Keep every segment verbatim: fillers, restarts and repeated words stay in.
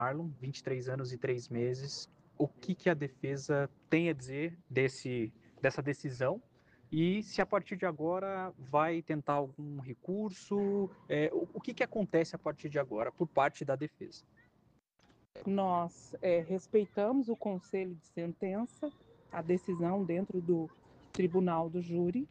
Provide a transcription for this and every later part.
Marlon, vinte e três anos e três meses. O que, que a defesa tem a dizer desse, dessa decisão? E se a partir de agora vai tentar algum recurso? É, o, o que, que acontece a partir de agora por parte da defesa? Nós é, respeitamos o conselho de sentença, a decisão dentro do tribunal do júri,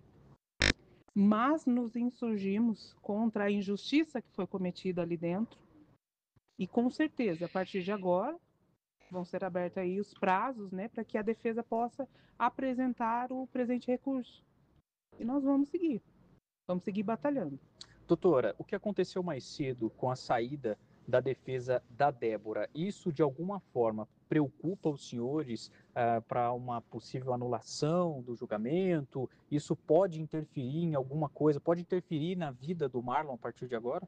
mas nos insurgimos contra a injustiça que foi cometida ali dentro. E com certeza, a partir de agora, vão ser abertos aí os prazos, né, para que a defesa possa apresentar o presente recurso. E nós vamos seguir, vamos seguir batalhando. Doutora, o que aconteceu mais cedo com a saída da defesa da Débora, isso de alguma forma preocupa os senhores ah, para uma possível anulação do julgamento? Isso pode interferir em alguma coisa, pode interferir na vida do Marlon a partir de agora?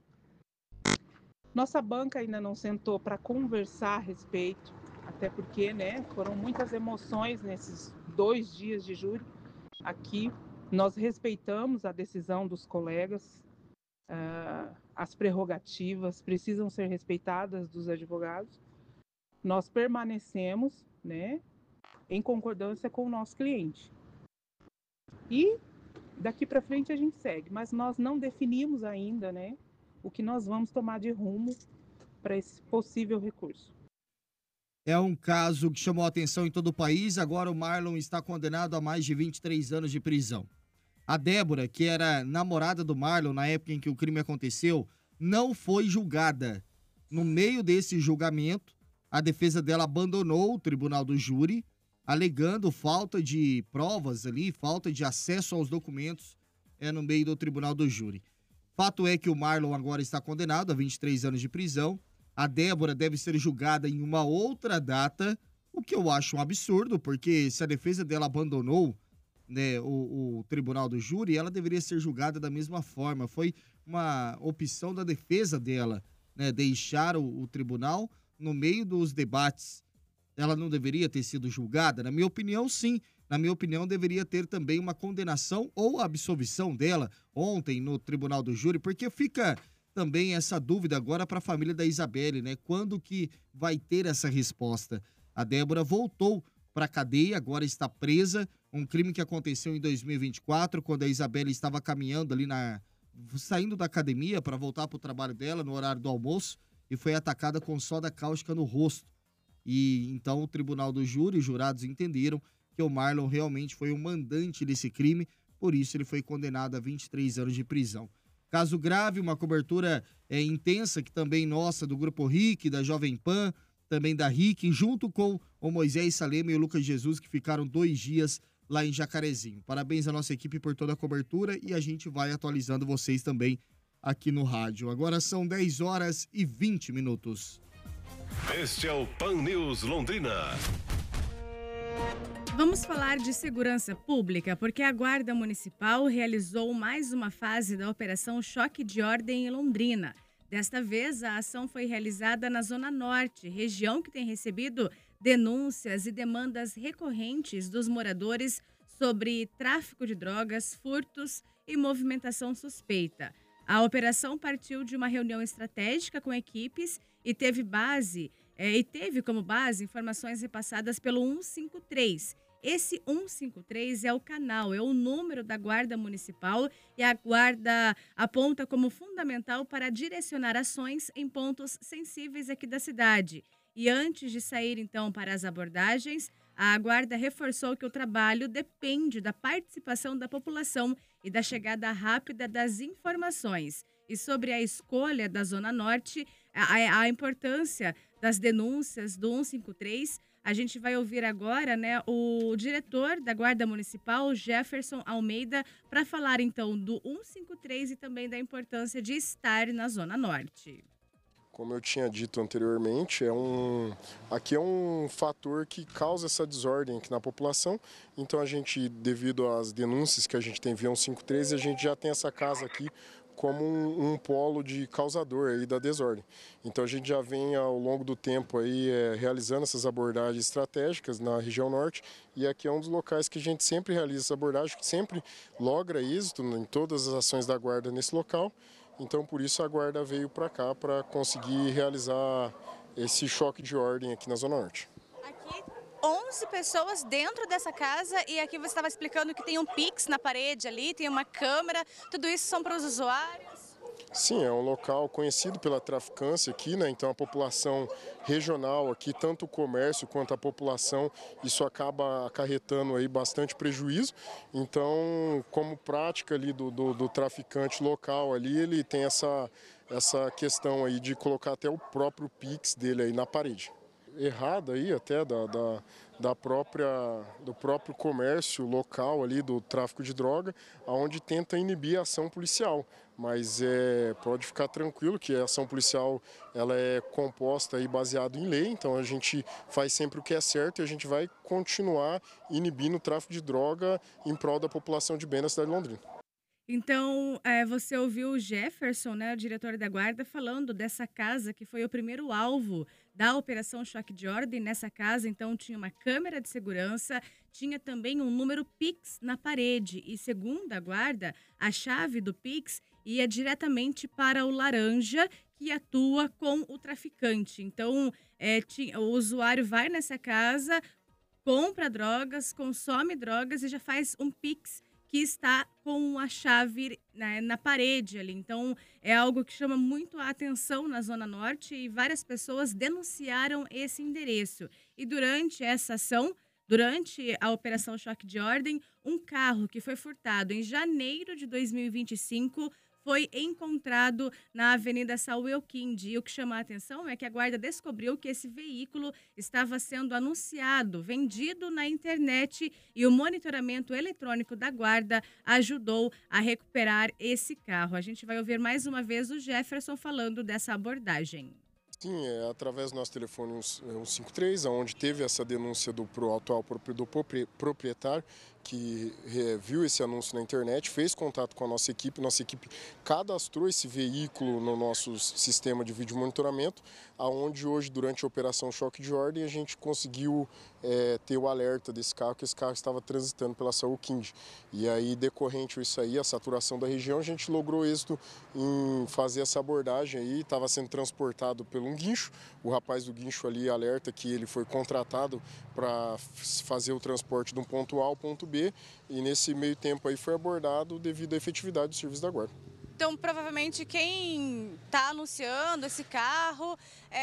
Nossa banca ainda não sentou para conversar a respeito, até porque, né, foram muitas emoções nesses dois dias de júri. Aqui nós respeitamos a decisão dos colegas, uh, as prerrogativas precisam ser respeitadas dos advogados. Nós permanecemos, né, em concordância com o nosso cliente. E daqui para frente a gente segue, mas nós não definimos ainda, né, o que nós vamos tomar de rumo para esse possível recurso. É um caso que chamou a atenção em todo o país. Agora o Marlon está condenado a mais de vinte e três anos de prisão. A Débora, que era namorada do Marlon na época em que o crime aconteceu, não foi julgada. No meio desse julgamento, a defesa dela abandonou o tribunal do júri, alegando falta de provas ali, falta de acesso aos documentos é, no meio do tribunal do júri. Fato é que o Marlon agora está condenado a vinte e três anos de prisão. A Débora deve ser julgada em uma outra data, o que eu acho um absurdo, porque se a defesa dela abandonou, né, o, o tribunal do júri, ela deveria ser julgada da mesma forma. Foi uma opção da defesa dela, né, deixar o, o tribunal no meio dos debates. Ela não deveria ter sido julgada? Na minha opinião, sim. Na minha opinião, deveria ter também uma condenação ou absolvição dela ontem no tribunal do júri, porque fica também essa dúvida agora para a família da Isabelle, né? Quando que vai ter essa resposta? A Débora voltou para a cadeia, agora está presa, um crime que aconteceu em dois mil e vinte e quatro, quando a Isabelle estava caminhando ali na saindo da academia para voltar para o trabalho dela no horário do almoço e foi atacada com soda cáustica no rosto. E então o tribunal do júri, os jurados entenderam que o Marlon realmente foi o mandante desse crime, por isso ele foi condenado a vinte e três anos de prisão. Caso grave, uma cobertura é, intensa, que também nossa, do Grupo R I C, da Jovem Pan, também da R I C, junto com o Moisés Salema e o Lucas Jesus, que ficaram dois dias lá em Jacarezinho. Parabéns à nossa equipe por toda a cobertura e a gente vai atualizando vocês também aqui no rádio. Agora são dez horas e vinte minutos. Este é o Pan News Londrina. Vamos falar de segurança pública, porque a Guarda Municipal realizou mais uma fase da Operação Choque de Ordem em Londrina. Desta vez, a ação foi realizada na Zona Norte, região que tem recebido denúncias e demandas recorrentes dos moradores sobre tráfico de drogas, furtos e movimentação suspeita. A operação partiu de uma reunião estratégica com equipes e teve base é, e teve como base informações repassadas pelo cento e cinquenta e três. Esse cento e cinquenta e três é o canal, é o número da Guarda Municipal e a Guarda aponta como fundamental para direcionar ações em pontos sensíveis aqui da cidade. E antes de sair, então, para as abordagens, a Guarda reforçou que o trabalho depende da participação da população e da chegada rápida das informações. E sobre a escolha da Zona Norte, a, a importância das denúncias do cento e cinquenta e três, a gente vai ouvir agora, né, o diretor da Guarda Municipal, Jefferson Almeida, para falar então do cento e cinquenta e três e também da importância de estar na Zona Norte. Como eu tinha dito anteriormente, é um, aqui é um fator que causa essa desordem aqui na população. Então a gente, devido às denúncias que a gente tem via cento e cinquenta e três, a gente já tem essa casa aqui como um, um polo de causador aí da desordem. Então a gente já vem ao longo do tempo aí é, realizando essas abordagens estratégicas na região norte e aqui é um dos locais que a gente sempre realiza essa abordagem, que sempre logra êxito em todas as ações da guarda nesse local. Então por isso a guarda veio para cá para conseguir realizar esse choque de ordem aqui na Zona Norte. Aqui, onze pessoas dentro dessa casa e aqui você estava explicando que tem um Pix na parede ali, tem uma câmera, tudo isso são para os usuários? Sim, é um local conhecido pela traficância aqui, né? Então a população regional aqui, tanto o comércio quanto a população, isso acaba acarretando aí bastante prejuízo. Então, como prática ali do, do, do traficante local ali, ele tem essa, essa questão aí de colocar até o próprio Pix dele aí na parede. Errada aí até da, da, da própria, do próprio comércio local ali do tráfico de droga, onde tenta inibir a ação policial. Mas é, pode ficar tranquilo que a ação policial ela é composta e baseada em lei, então a gente faz sempre o que é certo e a gente vai continuar inibindo o tráfico de droga em prol da população de bem da cidade de Londrina. Então, é, você ouviu o Jefferson, né, o diretor da guarda, falando dessa casa que foi o primeiro alvo da Operação Choque de Ordem. Nessa casa, então, tinha uma câmera de segurança, tinha também um número Pix na parede. E, segundo a guarda, a chave do Pix ia diretamente para o laranja, que atua com o traficante. Então, é, tinha, o usuário vai nessa casa, compra drogas, consome drogas e já faz um Pix que está com a chave, né, na parede ali. Então, é algo que chama muito a atenção na Zona Norte e várias pessoas denunciaram esse endereço. E durante essa ação, durante a Operação Choque de Ordem, um carro que foi furtado em janeiro de dois mil e vinte e cinco foi encontrado na Avenida Samuel Kind. E o que chama a atenção é que a guarda descobriu que esse veículo estava sendo anunciado, vendido na internet, e o monitoramento eletrônico da guarda ajudou a recuperar esse carro. A gente vai ouvir mais uma vez o Jefferson falando dessa abordagem. Sim, é através do nosso telefone cento e cinquenta e três, onde teve essa denúncia do pro atual do proprietário, que é, viu esse anúncio na internet, fez contato com a nossa equipe, nossa equipe cadastrou esse veículo no nosso sistema de vídeo monitoramento, aonde hoje, durante a Operação Choque de Ordem, a gente conseguiu é, ter o alerta desse carro, que esse carro estava transitando pela Saúl Kind. E aí, decorrente disso aí, a saturação da região, a gente logrou êxito em fazer essa abordagem aí, estava sendo transportado pelo um guincho, o rapaz do guincho ali alerta que ele foi contratado para fazer o transporte de um ponto A ao ponto B, e nesse meio tempo aí foi abordado devido à efetividade do serviço da guarda. Então, provavelmente quem está anunciando esse carro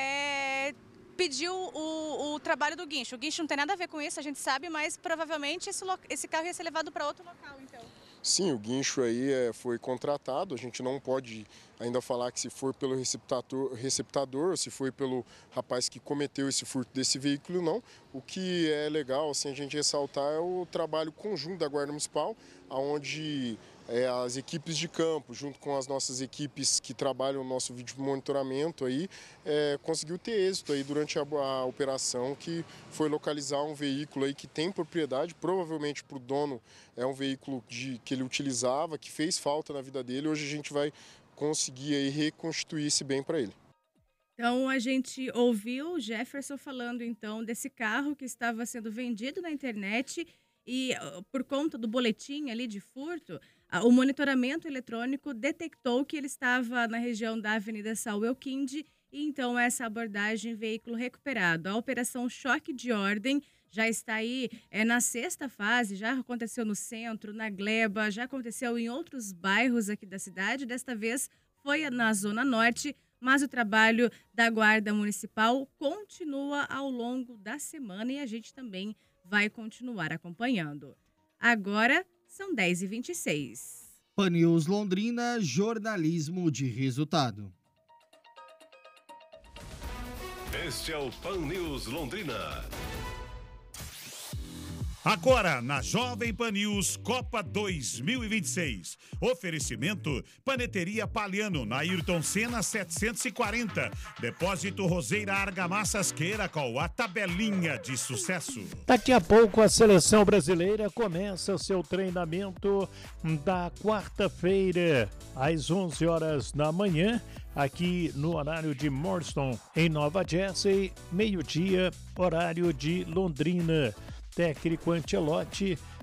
é, pediu o, o trabalho do guincho. O guincho não tem nada a ver com isso, a gente sabe, mas provavelmente esse, esse carro ia ser levado para outro local, então. Sim, o guincho aí é, foi contratado, a gente não pode ainda falar que se for pelo receptador, receptador ou se foi pelo rapaz que cometeu esse furto desse veículo, não. O que é legal assim, a gente ressaltar é o trabalho conjunto da Guarda Municipal, onde é, as equipes de campo, junto com as nossas equipes que trabalham no nosso vídeo monitoramento, aí, é, conseguiu ter êxito aí durante a, a operação, que foi localizar um veículo aí que tem propriedade, provavelmente para o dono é um veículo de, que ele utilizava, que fez falta na vida dele. Hoje a gente vai conseguir aí reconstituir esse bem para ele. Então, a gente ouviu o Jefferson falando, então, desse carro que estava sendo vendido na internet e, por conta do boletim ali de furto, o monitoramento eletrônico detectou que ele estava na região da Avenida Samuel Kind, e, então, essa abordagem, veículo recuperado. A Operação Choque de Ordem já está aí é, na sexta fase, já aconteceu no centro, na Gleba, já aconteceu em outros bairros aqui da cidade. Desta vez foi na Zona Norte, mas o trabalho da Guarda Municipal continua ao longo da semana e a gente também vai continuar acompanhando. Agora são dez e vinte e seis. Pan News Londrina, jornalismo de resultado. Este é o Pan News Londrina. Agora, na Jovem Pan News Copa dois mil e vinte e seis. Oferecimento Paneteria Paliano, na Ayrton Senna setecentos e quarenta. Depósito Roseira Argamassas Queiracol, a tabelinha de sucesso. Daqui a pouco a seleção brasileira começa seu treinamento da quarta-feira, às onze horas da manhã, aqui no horário de Morston, em Nova Jersey, meio-dia, horário de Londrina. Técnico Ancelotti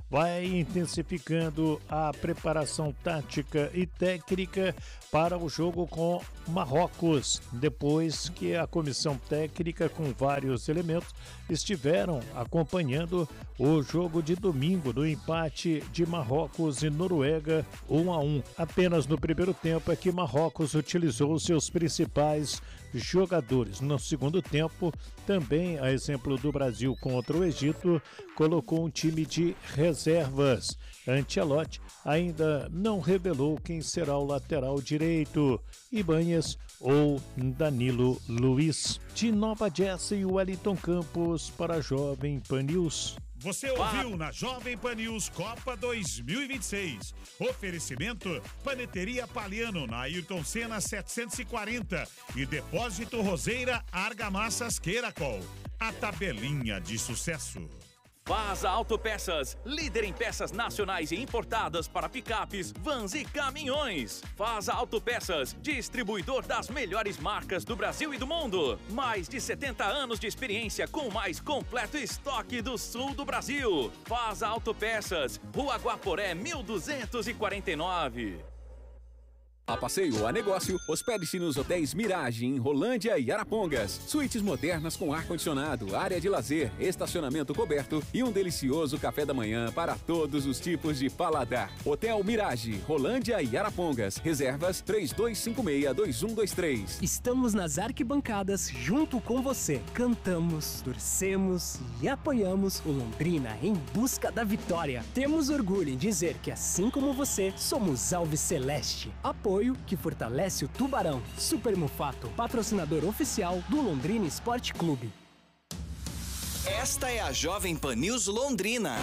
vai intensificando a preparação tática e técnica para o jogo com Marrocos, depois que a comissão técnica com vários elementos estiveram acompanhando o jogo de domingo do empate de Marrocos e Noruega um a um. Apenas no primeiro tempo é que Marrocos utilizou seus principais jogadores. No segundo tempo, também a exemplo do Brasil contra o Egito, colocou um time de reservas. Ancelotti ainda não revelou quem será o lateral direito, Ibanhas ou Danilo Luiz. De Nova Jersey, Wellington Campos para a Jovem Pan News. Você ouviu na Jovem Pan News Copa dois mil e vinte e seis. Oferecimento Paneteria Paliano na Ayrton Senna setecentos e quarenta e Depósito Roseira Argamassas Queiracol. A tabelinha de sucesso. Vaza Autopeças, líder em peças nacionais e importadas para picapes, vans e caminhões. Vaza Autopeças, distribuidor das melhores marcas do Brasil e do mundo. Mais de setenta anos de experiência com o mais completo estoque do sul do Brasil. Vaza Autopeças, Rua Guaporé, mil duzentos e quarenta e nove. A passeio ou a negócio, hospede-se nos hotéis Mirage, em Rolândia e Arapongas. Suítes modernas com ar-condicionado, área de lazer, estacionamento coberto e um delicioso café da manhã para todos os tipos de paladar. Hotel Mirage, Rolândia e Arapongas. Reservas três dois cinco seis, dois um dois três. Estamos nas arquibancadas junto com você. Cantamos, torcemos e apoiamos o Londrina em busca da vitória. Temos orgulho em dizer que, assim como você, somos Alves Celeste. Apoio que fortalece o Tubarão. Super Mufato, patrocinador oficial do Londrina Esporte Clube. Esta é a Jovem Pan News Londrina.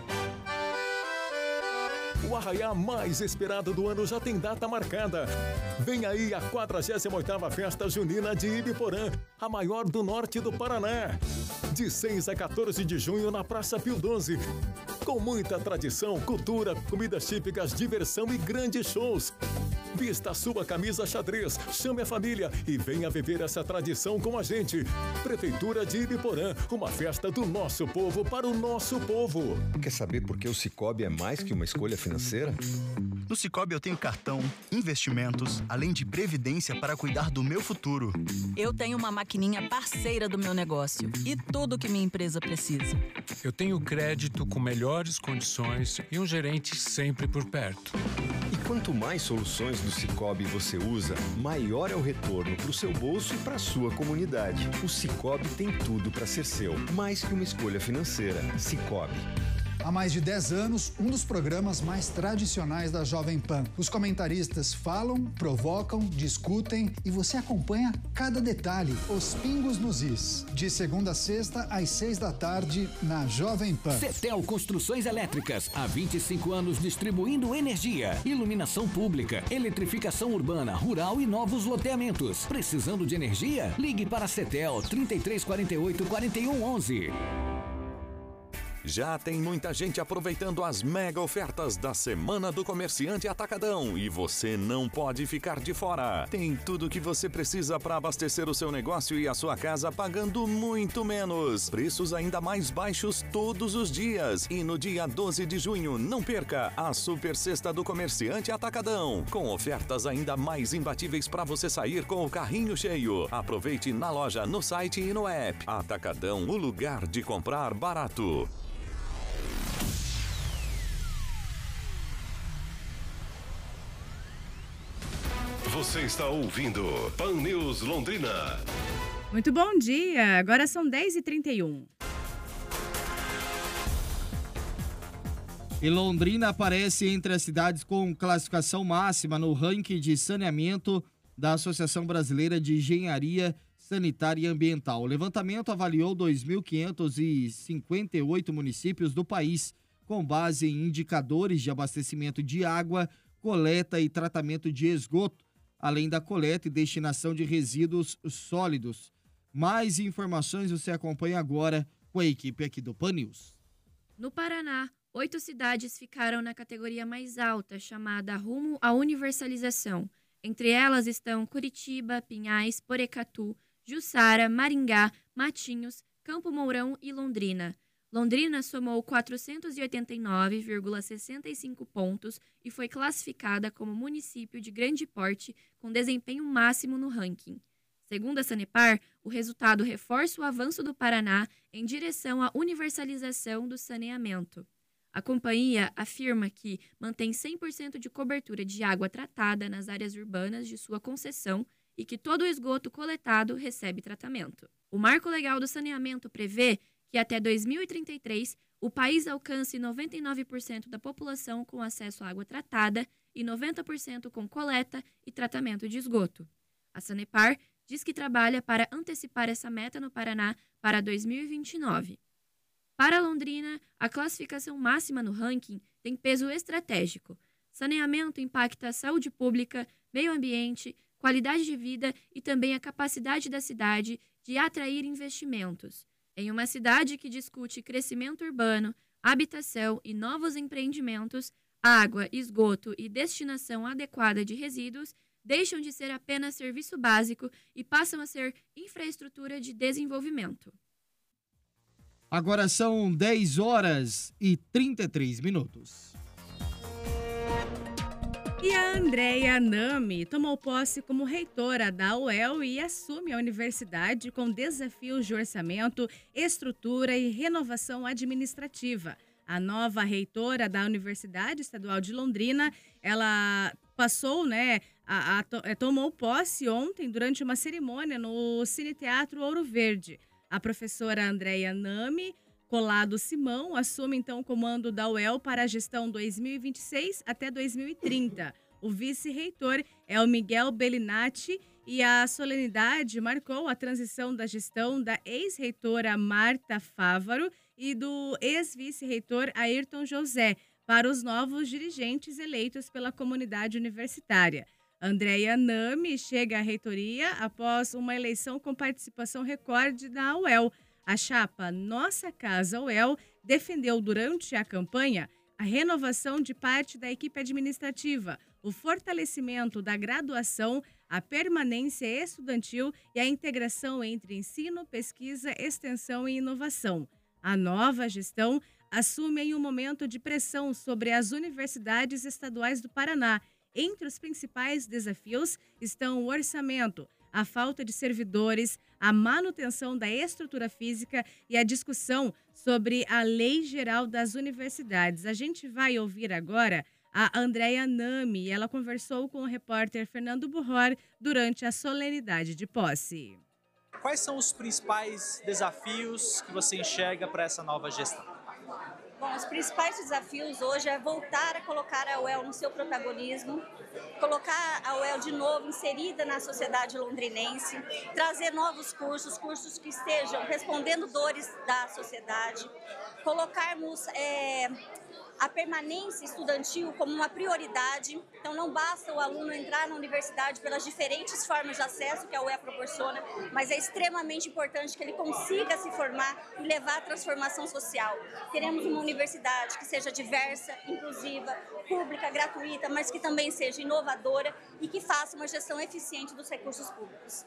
O arraiá mais esperado do ano já tem data marcada. Vem aí a quadragésima oitava Festa Junina de Ibiporã, a maior do norte do Paraná. De seis a quatorze de junho na Praça Pio doze. Com muita tradição, cultura, comidas típicas, diversão e grandes shows. Vista a sua camisa xadrez, chame a família e venha viver essa tradição com a gente. Prefeitura de Ibiporã, uma festa do nosso povo para o nosso povo. Quer saber por que o Sicoob é mais que uma escolha financeira? No Sicoob eu tenho cartão, investimentos, além de previdência para cuidar do meu futuro. Eu tenho uma maquininha parceira do meu negócio e tudo que minha empresa precisa. Eu tenho crédito com melhores condições e um gerente sempre por perto. E quanto mais soluções do Sicoob você usa, maior é o retorno para o seu bolso e para a sua comunidade. O Sicoob tem tudo para ser seu, mais que uma escolha financeira. Sicoob. Há mais de dez anos, um dos programas mais tradicionais da Jovem Pan. Os comentaristas falam, provocam, discutem e você acompanha cada detalhe. Os pingos nos is. De segunda a sexta, às seis da tarde, na Jovem Pan. Cetel Construções Elétricas. Há vinte e cinco anos distribuindo energia, iluminação pública, eletrificação urbana, rural e novos loteamentos. Precisando de energia? Ligue para a Cetel trinta e três quarenta e oito, quarenta e um onze. Já tem muita gente aproveitando as mega ofertas da Semana do Comerciante Atacadão e você não pode ficar de fora. Tem tudo o que você precisa para abastecer o seu negócio e a sua casa pagando muito menos. Preços ainda mais baixos todos os dias. E no dia doze de junho, não perca a Super Sexta do Comerciante Atacadão, com ofertas ainda mais imbatíveis para você sair com o carrinho cheio. Aproveite na loja, no site e no app. Atacadão, o lugar de comprar barato. Você está ouvindo Pan News Londrina. Muito bom dia, agora são dez e trinta e um. E Londrina aparece entre as cidades com classificação máxima no ranking de saneamento da Associação Brasileira de Engenharia Sanitária e Ambiental. O levantamento avaliou dois mil quinhentos e cinquenta e oito municípios do país, com base em indicadores de abastecimento de água, coleta e tratamento de esgoto, além da coleta e destinação de resíduos sólidos. Mais informações você acompanha agora com a equipe aqui do Pan News. No Paraná, oito cidades ficaram na categoria mais alta, chamada Rumo à Universalização. Entre elas estão Curitiba, Pinhais, Porecatu, Jussara, Maringá, Matinhos, Campo Mourão e Londrina. Londrina somou quatrocentos e oitenta e nove vírgula sessenta e cinco pontos e foi classificada como município de grande porte com desempenho máximo no ranking. Segundo a Sanepar, o resultado reforça o avanço do Paraná em direção à universalização do saneamento. A companhia afirma que mantém cem por cento de cobertura de água tratada nas áreas urbanas de sua concessão e que todo o esgoto coletado recebe tratamento. O Marco Legal do Saneamento prevê que até dois mil e trinta e três o país alcance noventa e nove por cento da população com acesso à água tratada e noventa por cento com coleta e tratamento de esgoto. A Sanepar diz que trabalha para antecipar essa meta no Paraná para dois mil e vinte e nove. Para Londrina, a classificação máxima no ranking tem peso estratégico. Saneamento impacta a saúde pública, meio ambiente, qualidade de vida e também a capacidade da cidade de atrair investimentos. Em uma cidade que discute crescimento urbano, habitação e novos empreendimentos, água, esgoto e destinação adequada de resíduos deixam de ser apenas serviço básico e passam a ser infraestrutura de desenvolvimento. Agora são dez horas e trinta e três minutos. E a Andréia Nami tomou posse como reitora da U E L e assume a universidade com desafios de orçamento, estrutura e renovação administrativa. A nova reitora da Universidade Estadual de Londrina, ela passou, né, a, a, tomou posse ontem durante uma cerimônia no Cine Teatro Ouro Verde. A professora Andréia Nami Colado Simão assume então o comando da U E L para a gestão dois mil e vinte e seis até dois mil e trinta. O vice-reitor é o Miguel Bellinati e a solenidade marcou a transição da gestão da ex-reitora Marta Fávaro e do ex-vice-reitor Ayrton José para os novos dirigentes eleitos pela comunidade universitária. Andréia Nami chega à reitoria após uma eleição com participação recorde da U E L. A chapa Nossa Casa U E L defendeu durante a campanha a renovação de parte da equipe administrativa, o fortalecimento da graduação, a permanência estudantil e a integração entre ensino, pesquisa, extensão e inovação. A nova gestão assume em um momento de pressão sobre as universidades estaduais do Paraná. Entre os principais desafios estão o orçamento, a falta de servidores, a manutenção da estrutura física e a discussão sobre a Lei Geral das Universidades. A gente vai ouvir agora a Andréia Nami. Ela conversou com o repórter Fernando Burror durante a solenidade de posse. Quais são os principais desafios que você enxerga para essa nova gestão? Bom, os principais desafios hoje é voltar a colocar a U E L no seu protagonismo, colocar a U E L de novo inserida na sociedade londrinense, trazer novos cursos, cursos que estejam respondendo dores da sociedade, colocarmos é, a permanência estudantil como uma prioridade. Então não basta o aluno entrar na universidade pelas diferentes formas de acesso que a U E L proporciona, mas é extremamente importante que ele consiga se formar e levar a transformação social. Queremos uma universidade que seja diversa, inclusiva, pública, gratuita, mas que também seja inovadora e que faça uma gestão eficiente dos recursos públicos.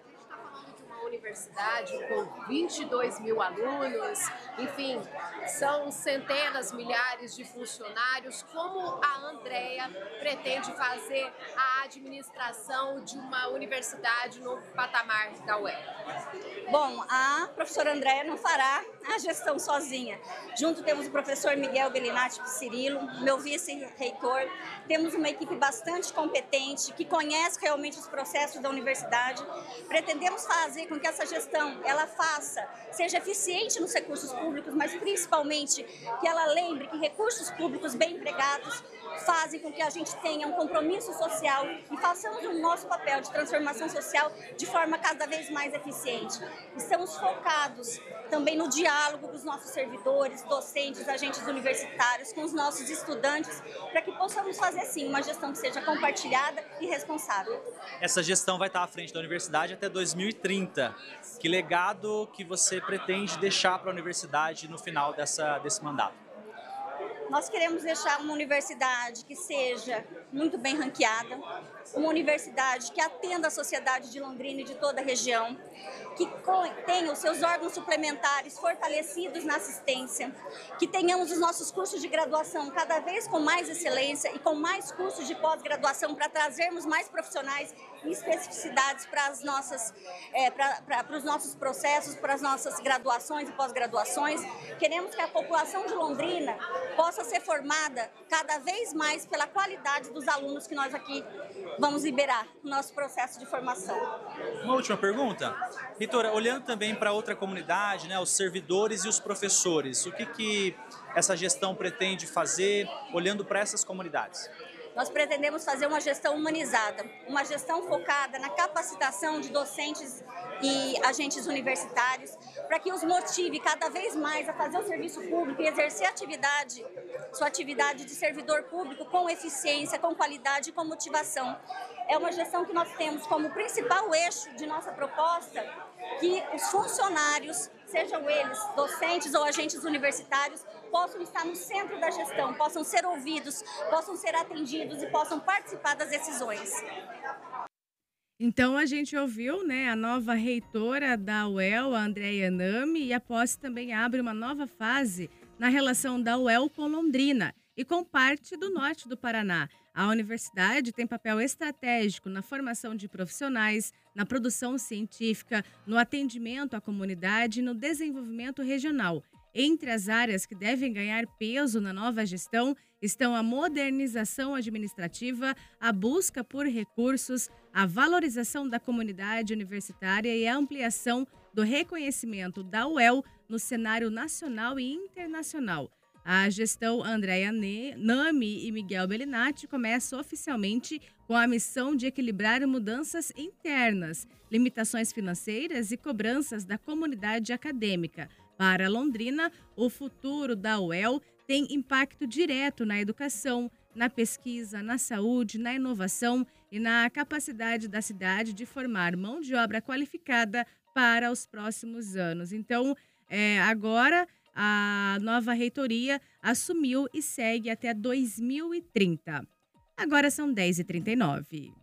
Universidade com vinte e dois mil alunos, enfim, são centenas, milhares de funcionários. Como a Andréia pretende fazer a administração de uma universidade no patamar da U E L? Bom, a professora Andréia não fará a gestão sozinha. Junto temos o professor Miguel Bellinati Cirilo, meu vice-reitor. Temos uma equipe bastante competente, que conhece realmente os processos da universidade. Pretendemos fazer com que essa gestão ela faça, seja eficiente nos recursos públicos, mas principalmente que ela lembre que recursos públicos bem empregados fazem com que a gente tenha um compromisso social e façamos o nosso papel de transformação social de forma cada vez mais eficiente. Estamos focados também no diálogo com os nossos servidores, docentes, agentes universitários, com os nossos estudantes, para que possamos fazer, sim, uma gestão que seja compartilhada e responsável. Essa gestão vai estar à frente da universidade até dois mil e trinta. Que legado que você pretende deixar para a universidade no final dessa, desse mandato? Nós queremos deixar uma universidade que seja muito bem ranqueada, uma universidade que atenda a sociedade de Londrina e de toda a região, que tenha os seus órgãos suplementares fortalecidos na assistência, que tenhamos os nossos cursos de graduação cada vez com mais excelência e com mais cursos de pós-graduação para trazermos mais profissionais e especificidades para as nossas, é, para, para, para os nossos processos, para as nossas graduações e pós-graduações. Queremos que a população de Londrina possa ser formada cada vez mais pela qualidade dos alunos que nós aqui vamos liberar no nosso processo de formação. Uma última pergunta. Reitora, olhando também para outra comunidade, né, os servidores e os professores, o que, que essa gestão pretende fazer olhando para essas comunidades? Nós pretendemos fazer uma gestão humanizada, uma gestão focada na capacitação de docentes e agentes universitários, para que os motive cada vez mais a fazer o serviço público e exercer atividade, sua atividade de servidor público com eficiência, com qualidade e com motivação. É uma gestão que nós temos como principal eixo de nossa proposta que os funcionários, sejam eles docentes ou agentes universitários, possam estar no centro da gestão, possam ser ouvidos, possam ser atendidos e possam participar das decisões. Então, a gente ouviu, né, a nova reitora da U E L, a Andréia Nami, e a posse também abre uma nova fase na relação da U E L com Londrina e com parte do norte do Paraná. A universidade tem papel estratégico na formação de profissionais, na produção científica, no atendimento à comunidade e no desenvolvimento regional. Entre as áreas que devem ganhar peso na nova gestão estão a modernização administrativa, a busca por recursos, a valorização da comunidade universitária e a ampliação do reconhecimento da U E L no cenário nacional e internacional. A gestão Andréia Nami e Miguel Bellinati começa oficialmente com a missão de equilibrar mudanças internas, limitações financeiras e cobranças da comunidade acadêmica. Para Londrina, o futuro da U E L tem impacto direto na educação, na pesquisa, na saúde, na inovação e na capacidade da cidade de formar mão de obra qualificada para os próximos anos. Então, é, agora a nova reitoria assumiu e segue até dois mil e trinta. Agora são dez e trinta e nove.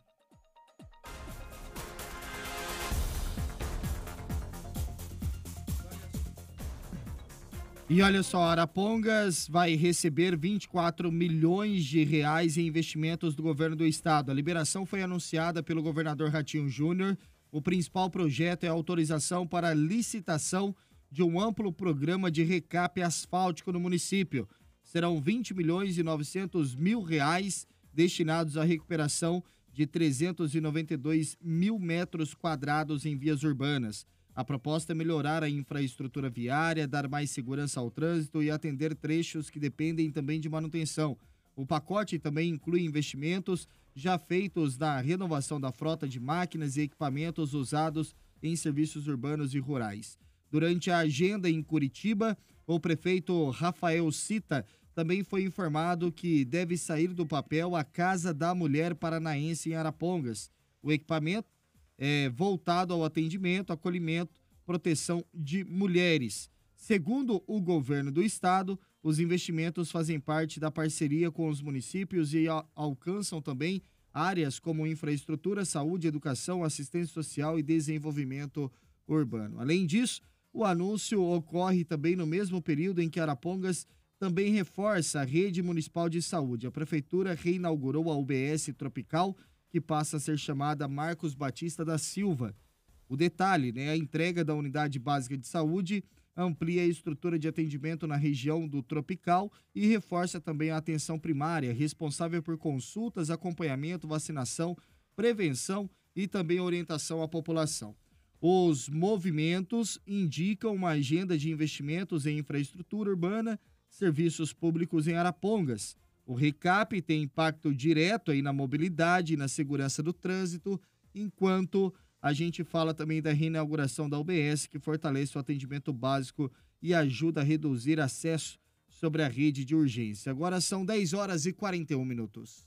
E olha só, Arapongas vai receber vinte e quatro milhões de reais em investimentos do governo do estado. A liberação foi anunciada pelo governador Ratinho Júnior. O principal projeto é a autorização para licitação de um amplo programa de recape asfáltico no município. Serão vinte milhões e novecentos mil reais destinados à recuperação de trezentos e noventa e dois mil metros quadrados em vias urbanas. A proposta é melhorar a infraestrutura viária, dar mais segurança ao trânsito e atender trechos que dependem também de manutenção. O pacote também inclui investimentos já feitos na renovação da frota de máquinas e equipamentos usados em serviços urbanos e rurais. Durante a agenda em Curitiba, o prefeito Rafael Cita também foi informado que deve sair do papel a Casa da Mulher Paranaense em Arapongas. O equipamento é voltado ao atendimento, acolhimento, proteção de mulheres. Segundo o governo do estado, os investimentos fazem parte da parceria com os municípios e a, alcançam também áreas como infraestrutura, saúde, educação, assistência social e desenvolvimento urbano. Além disso, o anúncio ocorre também no mesmo período em que Arapongas também reforça a rede municipal de saúde. A prefeitura reinaugurou a U B S Tropical, que passa a ser chamada Marcos Batista da Silva. O detalhe, né, a entrega da unidade básica de saúde amplia a estrutura de atendimento na região do Tropical e reforça também a atenção primária, responsável por consultas, acompanhamento, vacinação, prevenção e também orientação à população. Os movimentos indicam uma agenda de investimentos em infraestrutura urbana, serviços públicos em Arapongas. O recap tem impacto direto aí na mobilidade e na segurança do trânsito, enquanto a gente fala também da reinauguração da U B S, que fortalece o atendimento básico e ajuda a reduzir acesso sobre a rede de urgência. Agora são dez horas e quarenta e um minutos.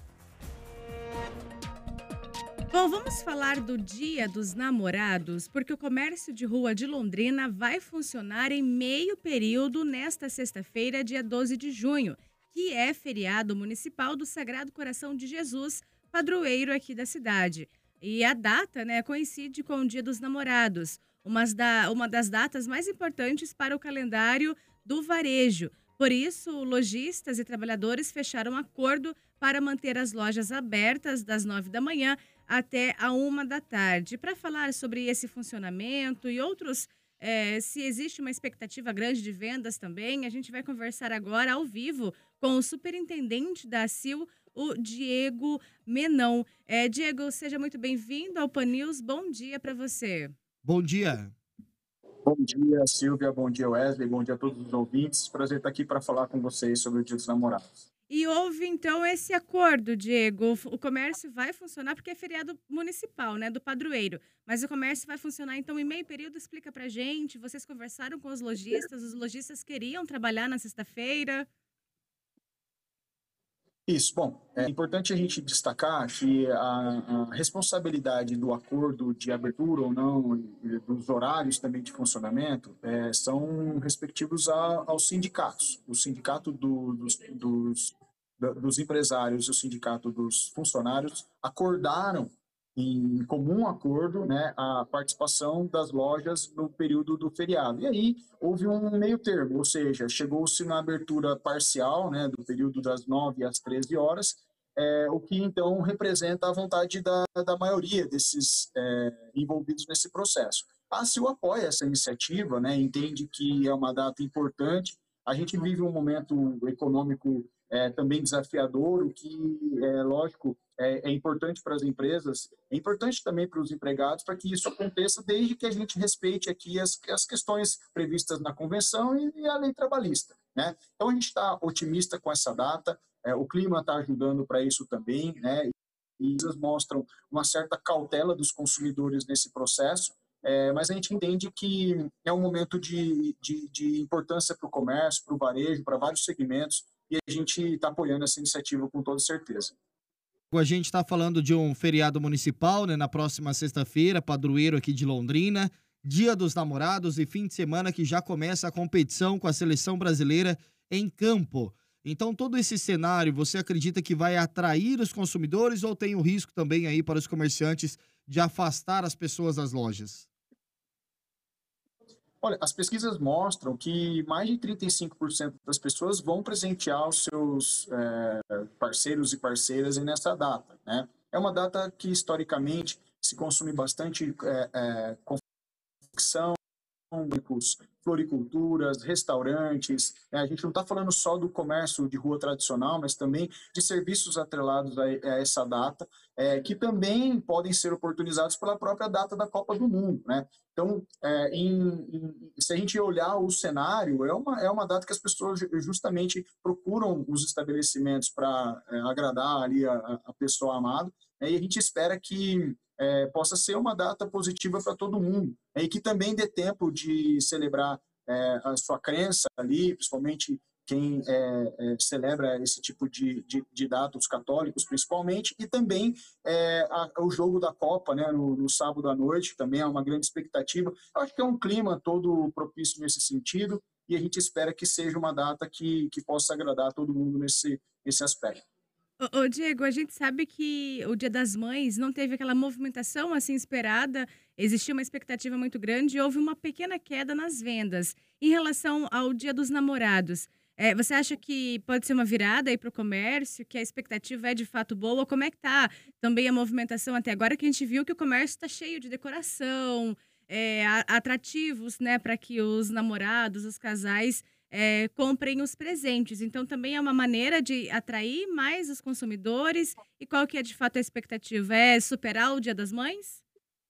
Bom, vamos falar do Dia dos Namorados, porque o comércio de rua de Londrina vai funcionar em meio período nesta sexta-feira, dia doze de junho, que é feriado municipal do Sagrado Coração de Jesus, padroeiro aqui da cidade. E a data, né, coincide com o Dia dos Namorados, umas da, uma das datas mais importantes para o calendário do varejo. Por isso, lojistas e trabalhadores fecharam acordo para manter as lojas abertas das nove da manhã até a uma da tarde. Para falar sobre esse funcionamento e outros, é, se existe uma expectativa grande de vendas também, a gente vai conversar agora ao vivo com o superintendente da ACIL, o Diego Menão. É, Diego, seja muito bem-vindo ao Pan News. Bom dia para você. Bom dia. Bom dia, Silvia. Bom dia, Wesley. Bom dia a todos os ouvintes. Prazer estar aqui para falar com vocês sobre o Dia dos Namorados. E houve, então, esse acordo, Diego. O comércio vai funcionar porque é feriado municipal, né, do padroeiro. Mas o comércio vai funcionar, então, em meio período. Explica pra gente. Vocês conversaram com os lojistas, os lojistas queriam trabalhar na sexta-feira? Isso. Bom, é importante a gente destacar que a, a responsabilidade do acordo de abertura ou não, e dos horários também de funcionamento, é, são respectivos a, aos sindicatos. O sindicato do, dos, dos, dos empresários e o sindicato dos funcionários acordaram em comum acordo, né, a participação das lojas no período do feriado. E aí houve um meio termo, ou seja, chegou-se na abertura parcial, né, do período das nove às treze horas, é, o que então representa a vontade da, da maioria desses é, envolvidos nesse processo. A ACIL apoia essa iniciativa, né, entende que é uma data importante. A gente vive um momento econômico é, também desafiador, o que, é lógico, é, é importante para as empresas, é importante também para os empregados, para que isso aconteça desde que a gente respeite aqui as, as questões previstas na convenção e, e a lei trabalhista, né? Então, a gente está otimista com essa data, é, o clima está ajudando para isso também, né? E eles mostram uma certa cautela dos consumidores nesse processo, é, mas a gente entende que é um momento de, de, de importância para o comércio, para o varejo, para vários segmentos, e a gente está apoiando essa iniciativa com toda certeza. A gente está falando de um feriado municipal, né, na próxima sexta-feira, padroeiro aqui de Londrina, Dia dos Namorados e fim de semana que já começa a competição com a seleção brasileira em campo. Então, todo esse cenário, você acredita que vai atrair os consumidores ou tem o risco também aí para os comerciantes de afastar as pessoas das lojas? Olha, as pesquisas mostram que mais de trinta e cinco por cento das pessoas vão presentear os seus é, parceiros e parceiras nessa data, né? É uma data que, historicamente, se consome bastante é, é, confecção, floriculturas, restaurantes. A gente não está falando só do comércio de rua tradicional, mas também de serviços atrelados a, a essa data, é, que também podem ser oportunizados pela própria data da Copa do Mundo, né? Então, é, em, em, se a gente olhar o cenário, é uma, é uma data que as pessoas justamente procuram os estabelecimentos para é, agradar ali a, a pessoa amada, né? E a gente espera que É, possa ser uma data positiva para todo mundo, né, e que também dê tempo de celebrar é, a sua crença ali, principalmente quem é, é, celebra esse tipo de, de, de data, os católicos principalmente, e também é, a, o jogo da Copa, né, no, no sábado à noite, também é uma grande expectativa. Eu acho que é um clima todo propício nesse sentido, e a gente espera que seja uma data que, que possa agradar todo mundo nesse, nesse aspecto. Ô, ô, Diego, a gente sabe que o Dia das Mães não teve aquela movimentação assim esperada, existia uma expectativa muito grande e houve uma pequena queda nas vendas. Em relação ao Dia dos Namorados, é, você acha que pode ser uma virada aí para o comércio, que a expectativa é de fato boa? Como é que tá também a movimentação até agora, que a gente viu que o comércio está cheio de decoração, é, atrativos, né, para que os namorados, os casais É, comprem os presentes. Então, também é uma maneira de atrair mais os consumidores. E qual que é, de fato, a expectativa? É superar o Dia das Mães?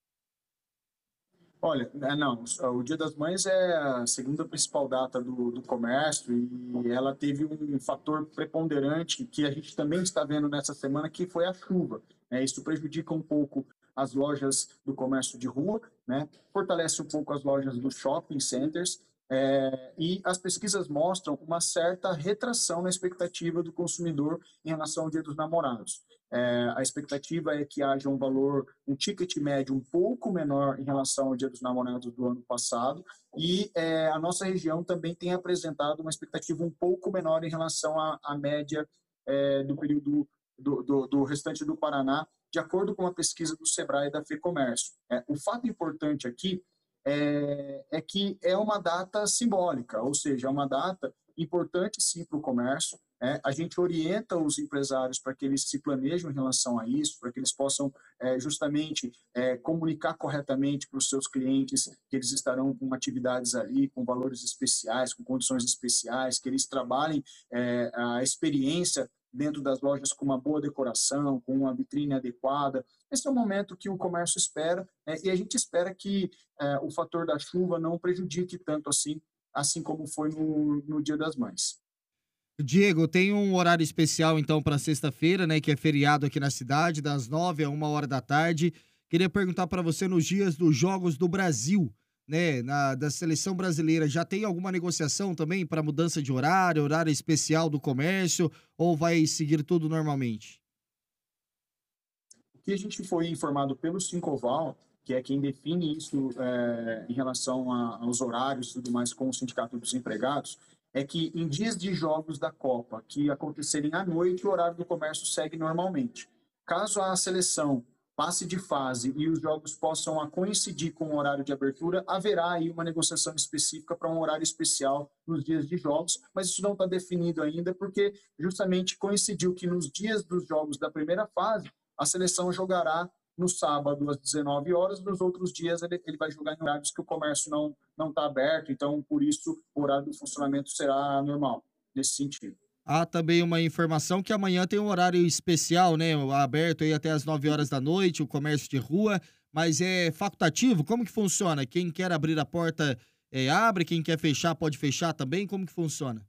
Olha, não, o Dia das Mães é a segunda principal data do, do comércio e ela teve um fator preponderante que a gente também está vendo nessa semana, que foi a chuva, né? Isso prejudica um pouco as lojas do comércio de rua, né? Fortalece um pouco as lojas dos shopping centers, É, e as pesquisas mostram uma certa retração na expectativa do consumidor em relação ao Dia dos Namorados. É, a expectativa é que haja um valor, um ticket médio um pouco menor em relação ao Dia dos Namorados do ano passado, e é, a nossa região também tem apresentado uma expectativa um pouco menor em relação à, à média é, do período do, do, do restante do Paraná, de acordo com a pesquisa do Sebrae e da FEComércio. É, o fato importante aqui é, é que é uma data simbólica, ou seja, é uma data importante sim para o comércio. É, a gente orienta os empresários para que eles se planejam em relação a isso, para que eles possam é, justamente é, comunicar corretamente para os seus clientes que eles estarão com atividades ali, com valores especiais, com condições especiais, que eles trabalhem é, a experiência dentro das lojas com uma boa decoração, com uma vitrine adequada. Esse é o momento que o comércio espera, né, e a gente espera que é, o fator da chuva não prejudique tanto assim, assim como foi no, no Dia das Mães. Diego, tem um horário especial então para sexta-feira, né, que é feriado aqui na cidade, das nove a uma hora da tarde. Queria perguntar para você nos dias dos Jogos do Brasil, né, na, da seleção brasileira, já tem alguma negociação também para mudança de horário, horário especial do comércio, ou vai seguir tudo normalmente? O que a gente foi informado pelo Sincoval, que é quem define isso é, em relação a, aos horários e tudo mais com o Sindicato dos Empregados, é que em dias de jogos da Copa que acontecerem à noite, o horário do comércio segue normalmente. Caso a seleção passe de fase e os jogos possam coincidir com o horário de abertura, haverá aí uma negociação específica para um horário especial nos dias de jogos, mas isso não está definido ainda, porque justamente coincidiu que nos dias dos jogos da primeira fase, a seleção jogará no sábado às dezenove horas, nos outros dias ele, ele vai jogar em horários que o comércio não não está aberto, então por isso o horário do funcionamento será normal, nesse sentido. Há também uma informação que amanhã tem um horário especial, né, aberto aí até as nove horas da noite, o comércio de rua, mas é facultativo? Como que funciona? Quem quer abrir a porta é, abre, quem quer fechar pode fechar também? Como que funciona?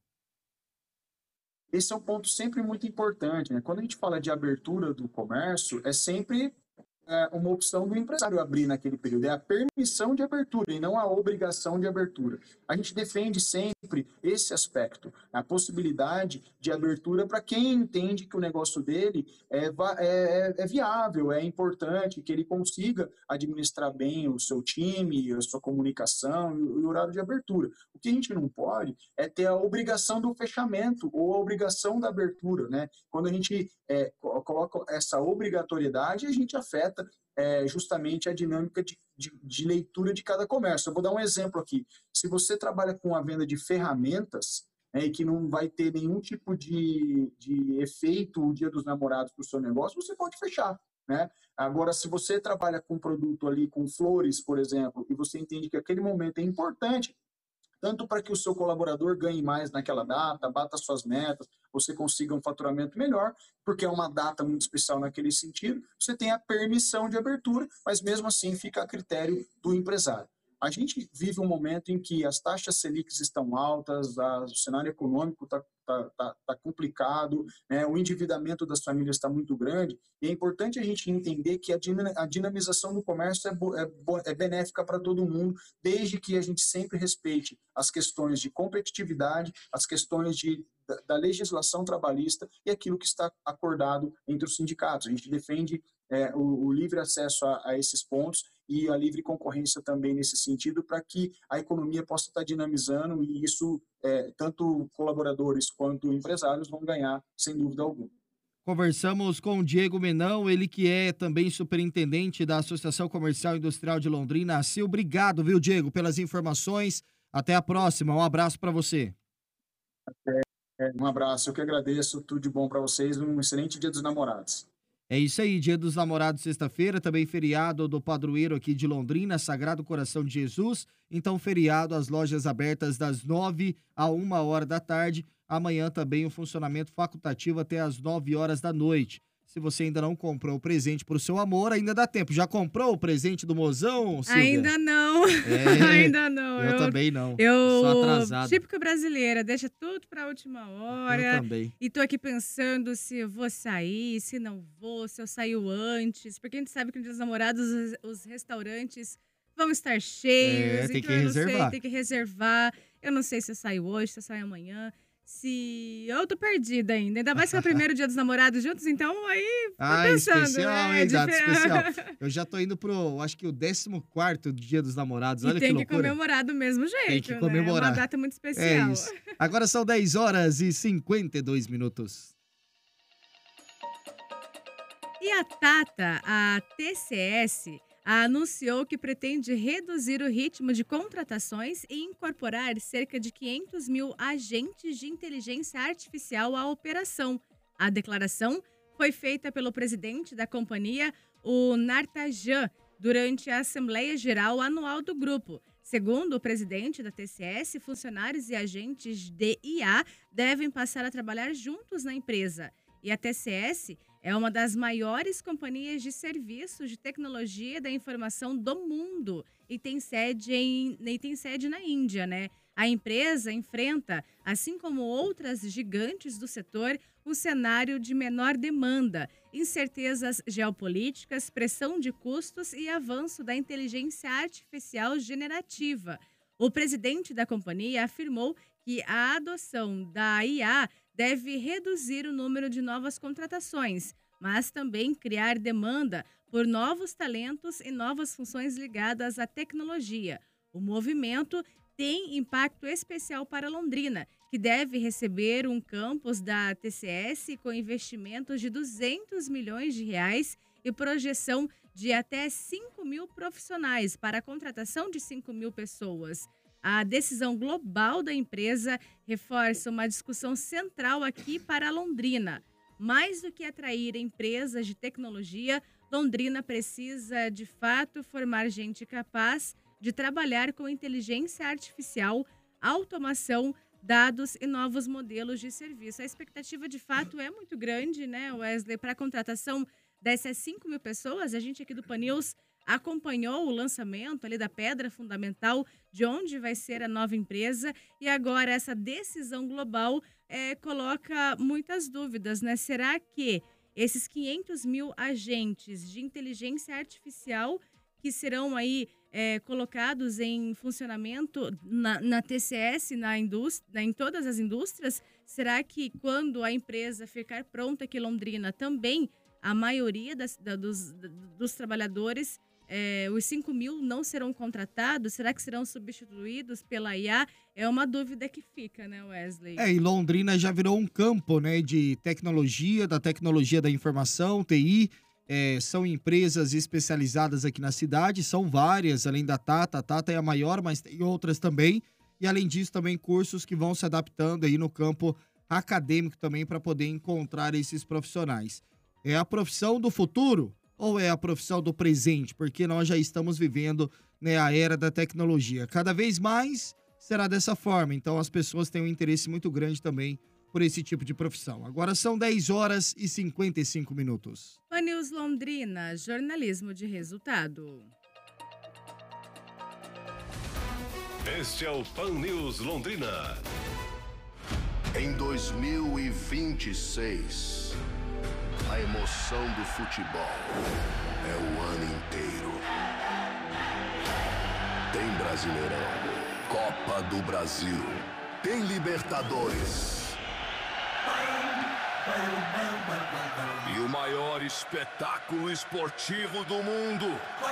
Esse é um ponto sempre muito importante, né? Quando a gente fala de abertura do comércio, é sempre é, uma opção do empresário abrir naquele período, é a permissão de abertura e não a obrigação de abertura. A gente defende sempre esse aspecto, a possibilidade de abertura para quem entende que o negócio dele é, é, é viável, é importante, que ele consiga administrar bem o seu time, a sua comunicação e o horário de abertura. O que a gente não pode é ter a obrigação do fechamento ou a obrigação da abertura, né? Quando a gente é, coloca essa obrigatoriedade, a gente afeta É, justamente a dinâmica de, de, de leitura de cada comércio. Eu vou dar um exemplo aqui. Se você trabalha com a venda de ferramentas, né, e que não vai ter nenhum tipo de, de efeito o Dia dos Namorados para o seu negócio, você pode fechar, né? Agora, se você trabalha com um produto ali, com flores, por exemplo, e você entende que aquele momento é importante, tanto para que o seu colaborador ganhe mais naquela data, bata suas metas, você consiga um faturamento melhor, porque é uma data muito especial naquele sentido, você tem a permissão de abertura, mas mesmo assim fica a critério do empresário. A gente vive um momento em que as taxas Selics estão altas, a, o cenário econômico está tá, tá, tá complicado, né? O endividamento das famílias está muito grande, e é importante a gente entender que a, a dinamização do comércio é, bo, é, bo, é benéfica para todo mundo, desde que a gente sempre respeite as questões de competitividade, as questões de Da, da legislação trabalhista e aquilo que está acordado entre os sindicatos. A gente defende é, o, o livre acesso a, a esses pontos e a livre concorrência também nesse sentido, para que a economia possa estar dinamizando, e isso, é, tanto colaboradores quanto empresários vão ganhar, sem dúvida alguma. Conversamos com o Diego Menão, ele que é também superintendente da Associação Comercial e Industrial de Londrina. Assim, obrigado, viu, Diego, pelas informações. Até a próxima, um abraço para você. Até. Um abraço, eu que agradeço, tudo de bom para vocês, um excelente Dia dos Namorados. É isso aí, Dia dos Namorados, sexta-feira, também feriado do padroeiro aqui de Londrina, Sagrado Coração de Jesus. Então, feriado, as lojas abertas das nove a uma hora da tarde. Amanhã também o funcionamento facultativo até as nove horas da noite. Se você ainda não comprou o presente pro seu amor, ainda dá tempo. Já comprou o presente do mozão, Silvia? Ainda não. É, ainda não. Eu, eu também não. Eu, sou atrasado. Típica brasileira, deixa tudo pra última hora. Eu também. E tô aqui pensando se eu vou sair, se não vou, se eu saio antes. Porque a gente sabe que no Dia dos Namorados os, os restaurantes vão estar cheios. É, tem então que eu reservar. Não sei, tem que reservar. Eu não sei se eu saio hoje, se eu saio amanhã. Se... Eu tô perdida ainda. Ainda mais que é o primeiro dia dos namorados juntos, então aí tô Ah, pensando. especial, né? hein, data Dif- especial. Eu já tô indo pro, acho que o décimo quarto dia dos namorados. E Olha que tem que loucura. comemorar do mesmo jeito, Tem que né? comemorar. É uma data muito É especial. isso. Agora são dez horas e cinquenta e dois minutos. E a Tata, a T C S, anunciou que pretende reduzir o ritmo de contratações e incorporar cerca de quinhentos mil agentes de inteligência artificial à operação. A declaração foi feita pelo presidente da companhia, o Nartajan, durante a Assembleia Geral Anual do grupo. Segundo o presidente da T C S, funcionários e agentes de I A devem passar a trabalhar juntos na empresa. E a T C S é uma das maiores companhias de serviços de tecnologia da informação do mundo e tem sede, em, e tem sede na Índia, né? A empresa enfrenta, assim como outras gigantes do setor, um cenário de menor demanda, incertezas geopolíticas, pressão de custos e avanço da inteligência artificial generativa. O presidente da companhia afirmou que a adoção da I A deve reduzir o número de novas contratações, mas também criar demanda por novos talentos e novas funções ligadas à tecnologia. O movimento tem impacto especial para Londrina, que deve receber um campus da T C S com investimentos de duzentos milhões de reais e projeção de até cinco mil profissionais para a contratação de cinco mil pessoas. A decisão global da empresa reforça uma discussão central aqui para Londrina. Mais do que atrair empresas de tecnologia, Londrina precisa, de fato, formar gente capaz de trabalhar com inteligência artificial, automação, dados e novos modelos de serviço. A expectativa, de fato, é muito grande, né, Wesley? Para a contratação dessas cinco mil pessoas, a gente aqui do Pan News acompanhou o lançamento ali da pedra fundamental de onde vai ser a nova empresa e agora essa decisão global é, coloca muitas dúvidas, né? Será que esses quinhentos mil agentes de inteligência artificial que serão aí é, colocados em funcionamento na, na T C S, na indústria, em todas as indústrias, será que quando a empresa ficar pronta aqui em Londrina também a maioria das, da, dos, dos trabalhadores, é, os cinco mil não serão contratados? Será que serão substituídos pela I A? É uma dúvida que fica, né, Wesley? É, e Londrina já virou um campo, né, de tecnologia, da tecnologia da informação, T I. É, são empresas especializadas aqui na cidade, são várias, além da Tata. A Tata é a maior, mas tem outras também. E, além disso, também cursos que vão se adaptando aí no campo acadêmico também para poder encontrar esses profissionais. É a profissão do futuro ou é a profissão do presente? Porque nós já estamos vivendo, né, a era da tecnologia. Cada vez mais será dessa forma. Então as pessoas têm um interesse muito grande também por esse tipo de profissão. Agora são dez horas e cinquenta e cinco minutos. Pan News Londrina, jornalismo de resultado. Este é o Pan News Londrina. Em dois mil e vinte e seis, a emoção do futebol é o ano inteiro. Tem Brasileirão, Copa do Brasil, tem Libertadores. E o maior espetáculo esportivo do mundo.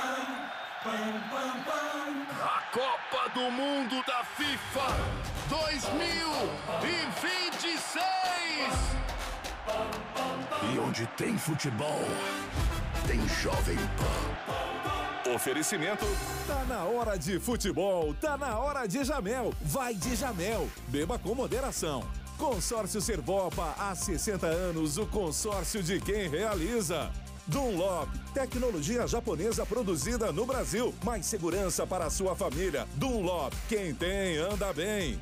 A Copa do Mundo da FIFA dois mil e vinte e seis. E onde tem futebol, tem Jovem Pan. Oferecimento. Tá na hora de futebol, tá na hora de Jamel. Vai de Jamel. Beba com moderação. Consórcio Servopa, há sessenta anos, o consórcio de quem realiza. Dunlop, tecnologia japonesa produzida no Brasil, mais segurança para a sua família. Dunlop, quem tem anda bem.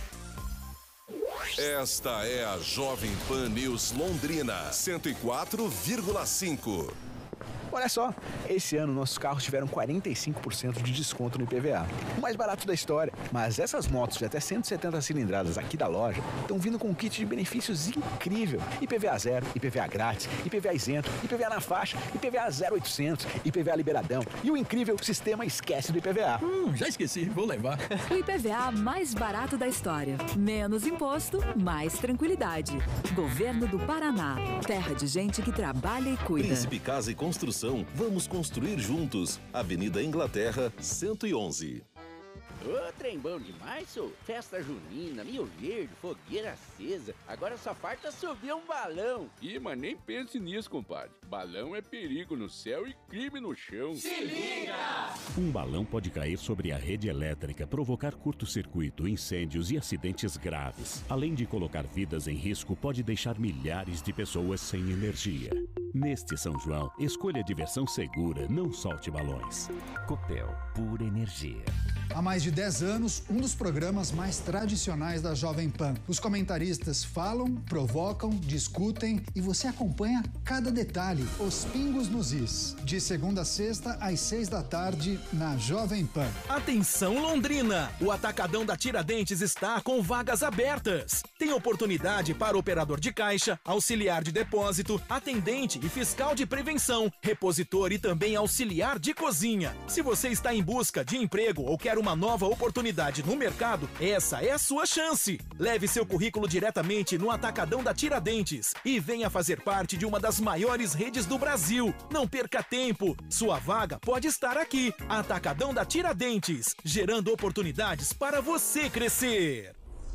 Esta é a Jovem Pan News Londrina, cento e quatro vírgula cinco. Olha só, esse ano nossos carros tiveram quarenta e cinco por cento de desconto no I P V A. O mais barato da história. Mas essas motos de até cento e setenta cilindradas aqui da loja estão vindo com um kit de benefícios incrível. I P V A zero, I P V A grátis, I P V A isento, I P V A na faixa, I P V A zero oitocentos, I P V A liberadão e o incrível sistema esquece do I P V A. Hum, já esqueci, vou levar. O I P V A mais barato da história. Menos imposto, mais tranquilidade. Governo do Paraná. Terra de gente que trabalha e cuida. Príncipe Casa e Construção. Vamos construir juntos. Avenida Inglaterra, cento e onze. Ô, trem bom demais, sou. Festa junina, Milho Verde, fogueira acesa. Agora só falta subir um balão. Ih, mas nem pense nisso, compadre. Balão é perigo no céu e crime no chão. Se liga! Um balão pode cair sobre a rede elétrica, provocar curto-circuito, incêndios e acidentes graves. Além de colocar vidas em risco, pode deixar milhares de pessoas sem energia. Neste São João, escolha diversão segura, não solte balões. Copel, pura energia. Há mais de dez anos, um dos programas mais tradicionais da Jovem Pan. Os comentaristas falam, provocam, discutem e você acompanha cada detalhe. Os pingos nos is. De segunda a sexta, às seis da tarde, na Jovem Pan. Atenção, Londrina! O Atacadão da Tiradentes está com vagas abertas. Tem oportunidade para operador de caixa, auxiliar de depósito, atendente e fiscal de prevenção, repositor e também auxiliar de cozinha. Se você está em busca de emprego ou quer uma nova oportunidade no mercado, essa é a sua chance. Leve seu currículo diretamente no Atacadão da Tiradentes e venha fazer parte de uma das maiores redes do Brasil. Não perca tempo, sua vaga pode estar aqui. Atacadão da Tiradentes, gerando oportunidades para você crescer.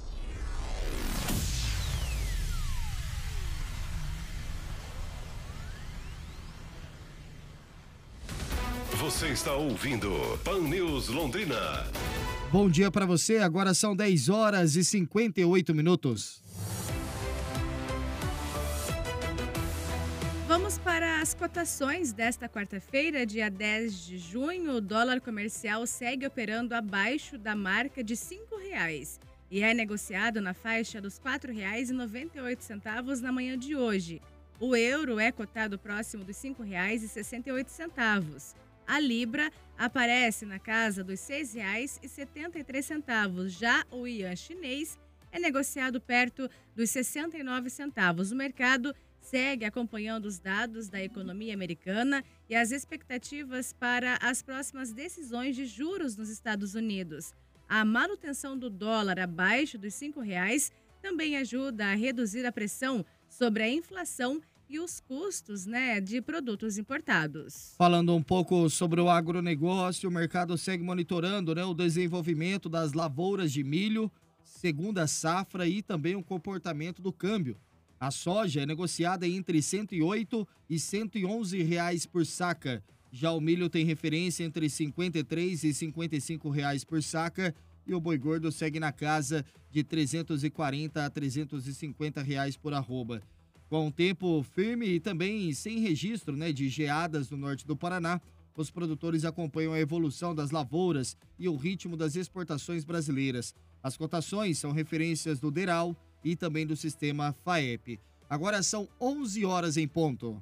Você está ouvindo Pan News Londrina. Bom dia para você, agora são dez horas e cinquenta e oito minutos. Vamos para as cotações desta quarta-feira, dia dez de junho. O dólar comercial segue operando abaixo da marca de cinco reais e é negociado na faixa dos quatro reais e noventa e oito centavos na manhã de hoje. O euro é cotado próximo dos cinco reais e sessenta e oito centavos. A libra aparece na casa dos seis reais e setenta e três centavos. Já o ian chinês é negociado perto dos sessenta e nove centavos. O mercado segue acompanhando os dados da economia americana e as expectativas para as próximas decisões de juros nos Estados Unidos. A manutenção do dólar abaixo dos cinco reais também ajuda a reduzir a pressão sobre a inflação e os custos, né, de produtos importados. Falando um pouco sobre o agronegócio, o mercado segue monitorando, né, o desenvolvimento das lavouras de milho, segunda safra e também o comportamento do câmbio. A soja é negociada entre cento e oito e cento e onze reais por saca. Já o milho tem referência entre cinquenta e três e cinquenta e cinco reais por saca e o boi gordo segue na casa de trezentos e quarenta a trezentos e cinquenta reais por arroba. Com o tempo firme e também sem registro, né, de geadas no norte do Paraná, os produtores acompanham a evolução das lavouras e o ritmo das exportações brasileiras. As cotações são referências do Deral e também do sistema FAEP. Agora são onze horas em ponto.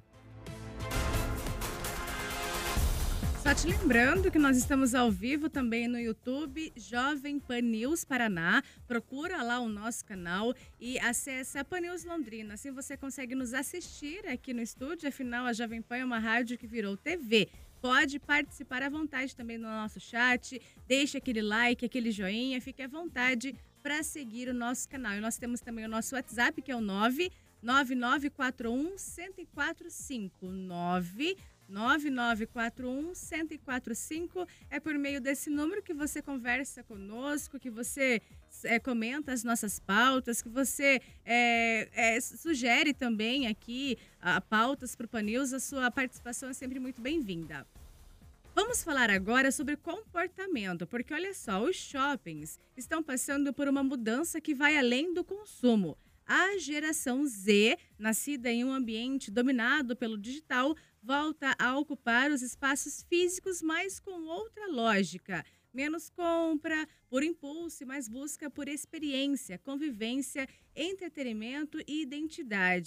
Só te lembrando que nós estamos ao vivo também no YouTube, Jovem Pan News Paraná. Procura lá o nosso canal e acessa a Pan News Londrina. Assim você consegue nos assistir aqui no estúdio. Afinal, a Jovem Pan é uma rádio que virou T V. Pode participar à vontade também no nosso chat. Deixe aquele like, aquele joinha. Fique à vontade para seguir o nosso canal. E nós temos também o nosso WhatsApp, que é o nove nove nove quatro um um zero quatro cinco nove nove nove quatro um um zero quatro cinco. É por meio desse número que você conversa conosco, que você é, comenta as nossas pautas, que você é, é, sugere também aqui a, pautas para o Pan News. A sua participação é sempre muito bem-vinda. Vamos falar agora sobre comportamento, porque olha só, os shoppings estão passando por uma mudança que vai além do consumo. A geração Z, nascida em um ambiente dominado pelo digital, volta a ocupar os espaços físicos, mas com outra lógica. Menos compra por impulso e mais busca por experiência, convivência, entretenimento e identidade.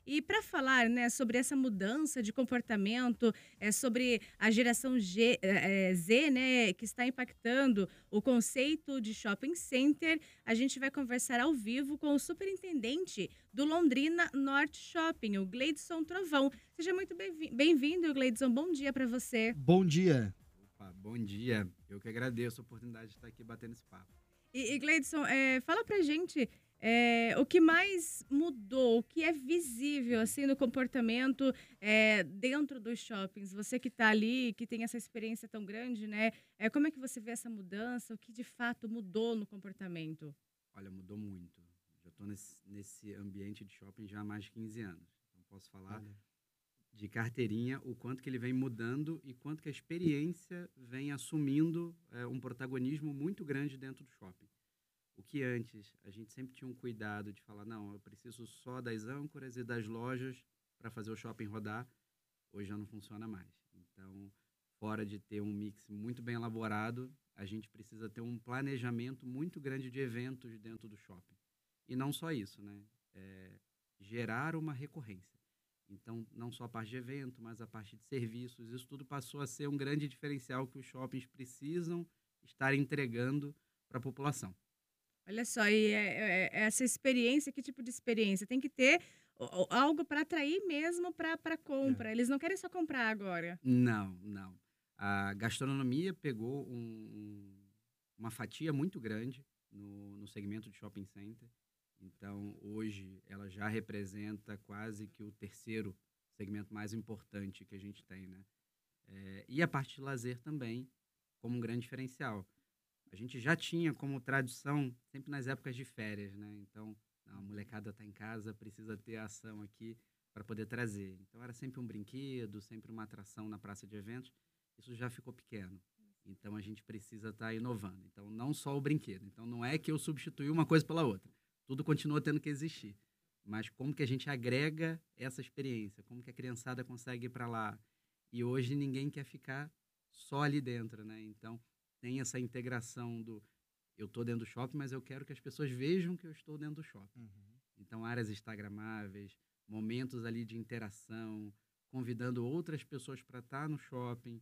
E para falar, né, sobre essa mudança de comportamento, é, sobre a geração G, é, Z, né, que está impactando o conceito de shopping center, a gente vai conversar ao vivo com o superintendente do Londrina Norte Shopping, o Gleidson Trovão. Seja muito bem-vindo, Gleidson. Bom dia para você. Bom dia. Opa, bom dia. Eu que agradeço a oportunidade de estar aqui batendo esse papo. E, e Gleidson, é, fala pra gente é, o que mais mudou, o que é visível assim no comportamento é, dentro dos shoppings. Você que está ali, que tem essa experiência tão grande, né? É, como é que você vê essa mudança? O que de fato mudou no comportamento? Olha, mudou muito. Já estou nesse, nesse ambiente de shopping já há mais de quinze anos. Então posso falar Olha. de carteirinha o quanto que ele vem mudando e quanto que a experiência vem assumindo é, um protagonismo muito grande dentro do shopping. O que antes a gente sempre tinha um cuidado de falar, não, eu preciso só das âncoras e das lojas para fazer o shopping rodar, hoje já não funciona mais. Então, fora de ter um mix muito bem elaborado, a gente precisa ter um planejamento muito grande de eventos dentro do shopping. E não só isso, né? É, gerar uma recorrência. Então, não só a parte de evento, mas a parte de serviços, isso tudo passou a ser um grande diferencial que os shoppings precisam estar entregando para a população. Olha só, e é, é, essa experiência, que tipo de experiência? Tem que ter algo para atrair mesmo para a compra. É. Eles não querem só comprar agora. Não, não. A gastronomia pegou um, uma fatia muito grande no, no segmento de shopping center. Então, hoje, ela já representa quase que o terceiro segmento mais importante que a gente tem, né? É, e a parte de lazer também, como um grande diferencial. A gente já tinha como tradição, sempre nas épocas de férias, né? Então, não, a molecada está em casa, precisa ter a ação aqui para poder trazer. Então, era sempre um brinquedo, sempre uma atração na praça de eventos. Isso já ficou pequeno. Então, a gente precisa estar tá inovando. Então, não só o brinquedo. Então, não é que eu substituí uma coisa pela outra. Tudo continua tendo que existir. Mas como que a gente agrega essa experiência? Como que a criançada consegue ir para lá? E hoje ninguém quer ficar só ali dentro, né? Então, tem essa integração do eu estou dentro do shopping, mas eu quero que as pessoas vejam que eu estou dentro do shopping. Uhum. Então, áreas instagramáveis, momentos ali de interação, convidando outras pessoas para estar no shopping,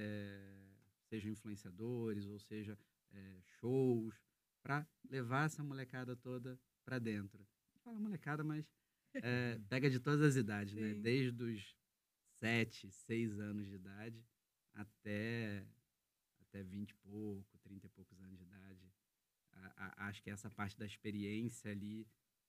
é, sejam influenciadores, ou seja, é, shows, para levar essa molecada toda para dentro. Fala molecada, mas é, pega de todas as idades, né? Desde os sete, seis anos de idade até... até vinte e pouco, trinta e poucos anos de idade. A, a, acho que essa parte da experiência ali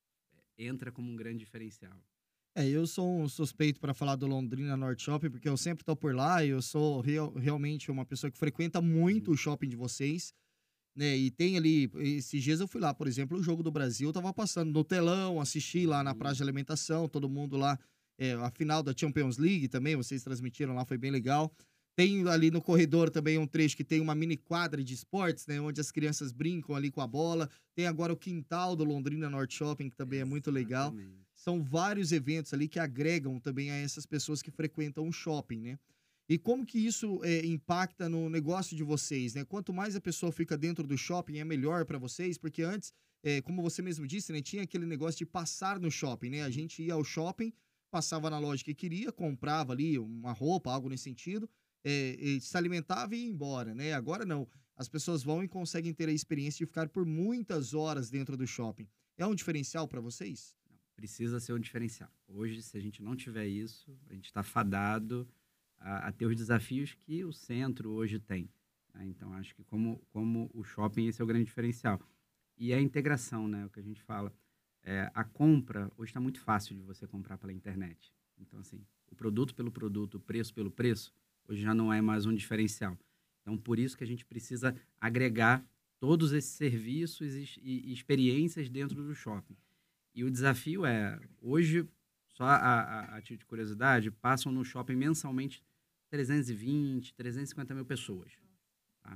é, entra como um grande diferencial. É, eu sou um suspeito para falar do Londrina Norte Shopping, porque eu sempre estou por lá e eu sou real, realmente uma pessoa que frequenta muito uhum. o shopping de vocês, né? E tem ali, esses dias eu fui lá, por exemplo, o Jogo do Brasil, eu tava passando no telão, assisti lá na uhum. praça de alimentação, todo mundo lá, é, a final da Champions League também, vocês transmitiram lá, foi bem legal. Tem ali no corredor também um trecho que tem uma mini quadra de esportes, né? Onde as crianças brincam ali com a bola. Tem agora o quintal do Londrina Norte Shopping, que também é muito legal. São vários eventos ali que agregam também a essas pessoas que frequentam o shopping, né? E como que isso é, impacta no negócio de vocês, né? Quanto mais a pessoa fica dentro do shopping, é melhor para vocês, porque antes, é, como você mesmo disse, né? Tinha aquele negócio de passar no shopping, né? A gente ia ao shopping, passava na loja que queria, comprava ali uma roupa, algo nesse sentido, É, se alimentava e ia embora, né? Agora não. As pessoas vão e conseguem ter a experiência de ficar por muitas horas dentro do shopping. É um diferencial para vocês? Não, precisa ser um diferencial. Hoje, se a gente não tiver isso, a gente está fadado a, a ter os desafios que o centro hoje tem, né? Então, acho que como, como o shopping, esse é o grande diferencial. E a integração, né? O que a gente fala. É, a compra, hoje está muito fácil de você comprar pela internet. Então, assim, o produto pelo produto, o preço pelo preço, hoje já não é mais um diferencial. Então, por isso que a gente precisa agregar todos esses serviços e, e experiências dentro do shopping. E o desafio é, hoje, só a, a, a título de curiosidade, passam no shopping mensalmente trezentos e vinte, trezentos e cinquenta mil pessoas. Tá?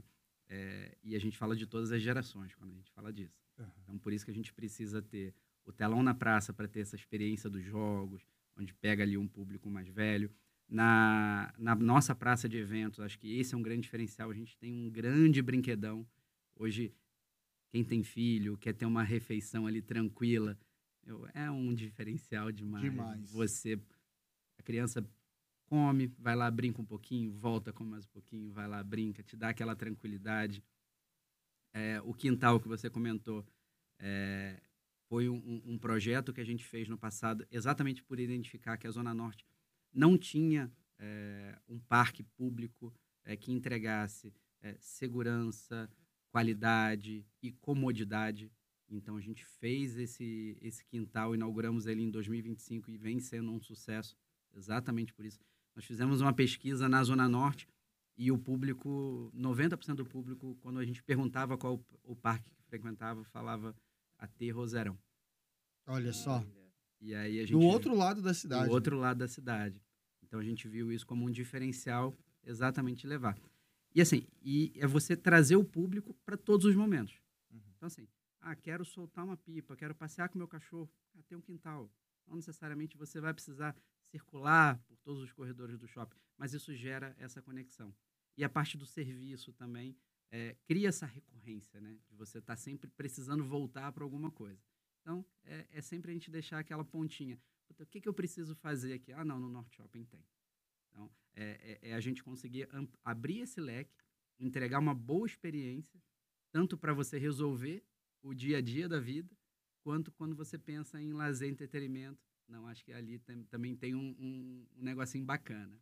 É, e a gente fala de todas as gerações quando a gente fala disso. Uhum. Então, por isso que a gente precisa ter o telão na praça para ter essa experiência dos jogos, onde pega ali um público mais velho. Na, na nossa praça de eventos, acho que esse é um grande diferencial. A gente tem um grande brinquedão. Hoje, quem tem filho, quer ter uma refeição ali tranquila, Eu, é um diferencial demais. Demais. Você, a criança come, vai lá, brinca um pouquinho, volta, come mais um pouquinho, vai lá, brinca, te dá aquela tranquilidade. É, o quintal que você comentou é, foi um, um projeto que a gente fez no passado exatamente por identificar que a Zona Norte não tinha é, um parque público é, que entregasse é, segurança, qualidade e comodidade. Então, a gente fez esse, esse quintal, inauguramos ele em dois mil e vinte e cinco e vem sendo um sucesso exatamente por isso. Nós fizemos uma pesquisa na Zona Norte e o público, noventa por cento do público, quando a gente perguntava qual o, o parque que frequentava, falava Atê Roserão. Olha só. E aí a gente, do outro lado da cidade. Do outro lado da cidade. Então, a gente viu isso como um diferencial exatamente levar. E assim, e é você trazer o público para todos os momentos. Uhum. Então, assim, ah, quero soltar uma pipa, quero passear com meu cachorro, ah, tem um quintal. Não necessariamente você vai precisar circular por todos os corredores do shopping, mas isso gera essa conexão. E a parte do serviço também é, cria essa recorrência, né? De você estar tá sempre precisando voltar para alguma coisa. Então, é, é sempre a gente deixar aquela pontinha. O que, que eu preciso fazer aqui? Ah, não, no Norte Shopping tem. Então, é, é, é a gente conseguir abrir esse leque, entregar uma boa experiência, tanto para você resolver o dia a dia da vida, quanto quando você pensa em lazer e entretenimento. Não, acho que ali tem, também tem um, um, um negocinho bacana.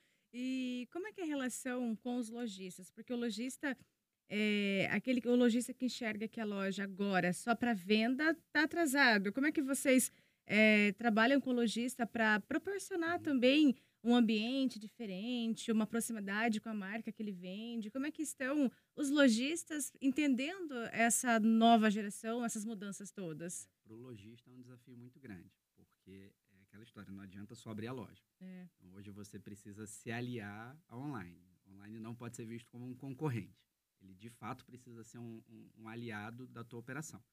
E como é que é a relação com os lojistas? Porque o lojista, é, aquele, o lojista que enxerga que a loja agora só para venda está atrasado. Como é que vocês é, trabalham com o lojista para proporcionar também um ambiente diferente, uma proximidade com a marca que ele vende? Como é que estão os lojistas entendendo essa nova geração, essas mudanças todas? Para o lojista é um desafio muito grande, porque é aquela história, não adianta só abrir a loja. É. Então, hoje você precisa se aliar ao online. O online não pode ser visto como um concorrente. Ele, de fato, precisa ser um, um, um aliado da tua operação.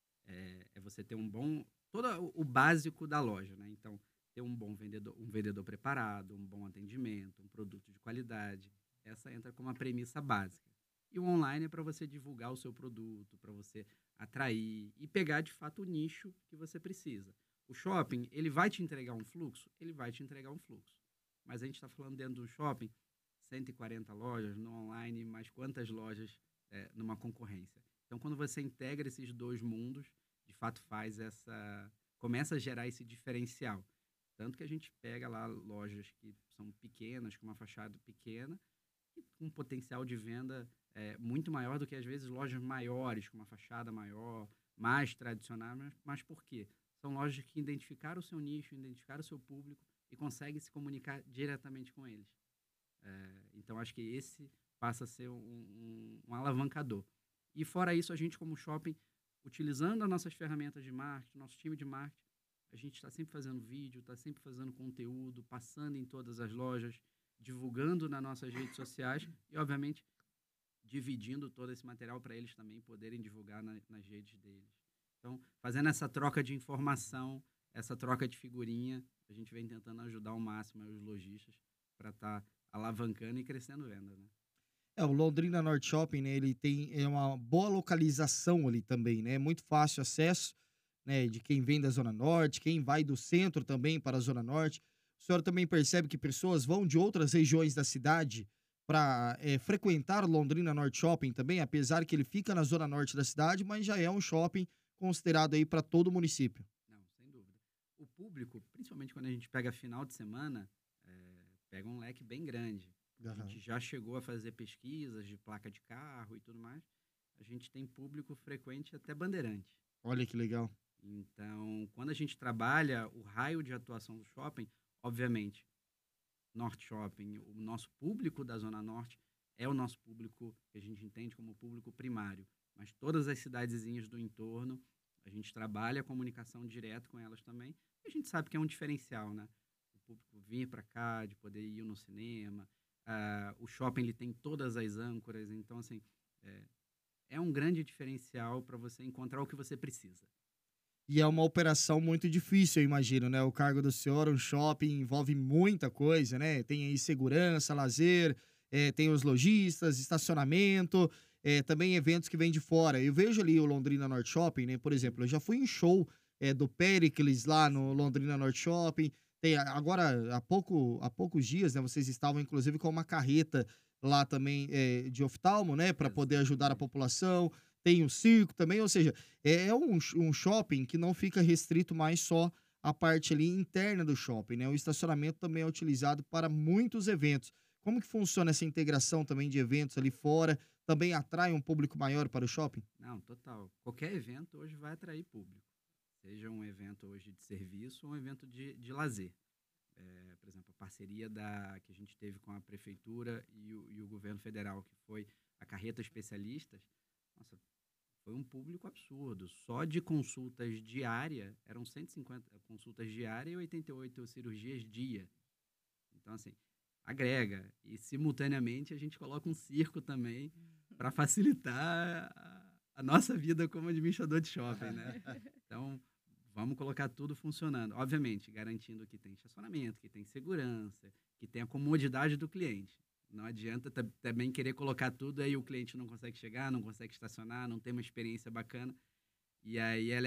É, é você ter um bom... Todo o, o básico da loja, né? Então, ter um bom vendedor, um vendedor preparado, um bom atendimento, um produto de qualidade. Essa entra como uma premissa básica. E o online é para você divulgar o seu produto, para você atrair e pegar, de fato, o nicho que você precisa. O shopping, ele vai te entregar um fluxo? Ele vai te entregar um fluxo. Mas a gente está falando dentro do shopping, cento e quarenta lojas no online, mais quantas lojas é, numa concorrência. Então, quando você integra esses dois mundos, de fato faz essa... começa a gerar esse diferencial. Tanto que a gente pega lá lojas que são pequenas, com uma fachada pequena, e com um potencial de venda é, muito maior do que, às vezes, lojas maiores, com uma fachada maior, mais tradicional. Mas, mas por quê? São lojas que identificaram o seu nicho, identificaram o seu público e conseguem se comunicar diretamente com eles. É, então, acho que esse passa a ser um, um, um alavancador. E, fora isso, a gente, como shopping, utilizando as nossas ferramentas de marketing, nosso time de marketing, a gente está sempre fazendo vídeo, está sempre fazendo conteúdo, passando em todas as lojas, divulgando nas nossas redes sociais e, obviamente, dividindo todo esse material para eles também poderem divulgar na, nas redes deles. Então, fazendo essa troca de informação, essa troca de figurinha, a gente vem tentando ajudar ao máximo os lojistas para estar tá alavancando e crescendo venda, né? É, o Londrina Norte Shopping, né, ele tem é uma boa localização ali também, né? É muito fácil acesso, né, de quem vem da Zona Norte, quem vai do centro também para a Zona Norte. O senhor também percebe que pessoas vão de outras regiões da cidade para é, frequentar o Londrina Norte Shopping também, apesar que ele fica na Zona Norte da cidade, mas já é um shopping considerado aí para todo o município. Não, sem dúvida. O público, principalmente quando a gente pega final de semana, é, pega um leque bem grande. Uhum. A gente já chegou a fazer pesquisas de placa de carro e tudo mais. A gente tem público frequente até Bandeirante. Olha que legal. Então, quando a gente trabalha o raio de atuação do shopping, obviamente, Norte Shopping, o nosso público da Zona Norte é o nosso público que a gente entende como público primário. Mas todas as cidadezinhas do entorno, a gente trabalha a comunicação direto com elas também. E a gente sabe que é um diferencial, né? O público vir para cá, de poder ir no cinema. Uh, o shopping ele tem todas as âncoras. Então, assim, é, é um grande diferencial para você encontrar o que você precisa. E é uma operação muito difícil, eu imagino, né? O cargo do senhor, um shopping, envolve muita coisa, né? Tem aí segurança, lazer, é, tem os lojistas, estacionamento, é, também eventos que vêm de fora. Eu vejo ali o Londrina Norte Shopping, né? Por exemplo, eu já fui em show é, do Pericles lá no Londrina Norte Shopping. Tem agora, há, pouco, há poucos dias, né, vocês estavam inclusive com uma carreta lá também é, de oftalmo, né, para poder ajudar a população. Tem o circo também, ou seja, é um, um shopping que não fica restrito mais só à parte ali interna do shopping, né? O estacionamento também é utilizado para muitos eventos. Como que funciona essa integração também de eventos ali fora? Também atrai um público maior para o shopping? Não, total. Qualquer evento hoje vai atrair público. Seja um evento hoje de serviço ou um evento de, de lazer. É, por exemplo, a parceria da, que a gente teve com a prefeitura e o, e o governo federal, que foi a Carreta Especialistas, nossa, foi um público absurdo. Só de consultas diárias, eram cento e cinquenta consultas diárias e oitenta e oito cirurgias dia. Então, assim, agrega. E, simultaneamente, a gente coloca um circo também para facilitar a, a nossa vida como administrador de shopping, né? Então, vamos colocar tudo funcionando. Obviamente, garantindo que tem estacionamento, que tem segurança, que tem a comodidade do cliente. Não adianta também querer colocar tudo, aí o cliente não consegue chegar, não consegue estacionar, não tem uma experiência bacana. E aí ela